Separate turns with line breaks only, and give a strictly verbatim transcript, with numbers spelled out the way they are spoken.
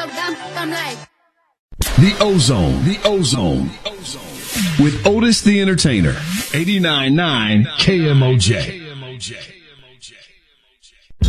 The Ozone, the Ozone, with Otis the Entertainer, eighty-nine point nine K M O J.